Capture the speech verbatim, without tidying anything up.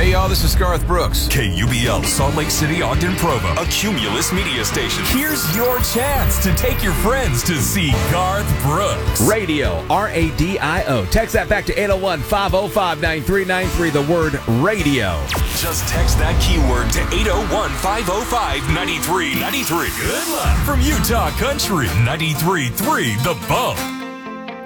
Hey, y'all, this is Garth Brooks. K U B L, Salt Lake City, Ogden, Provo, a Cumulus media station. Here's your chance to take your friends to see Garth Brooks. Radio, R A D I O. Text that back to eight oh one, five oh five, nine three nine three, the word radio. Just text that keyword to eight oh one, five oh five, nine three nine three. Good luck from Utah Country, ninety-three point three The Bump.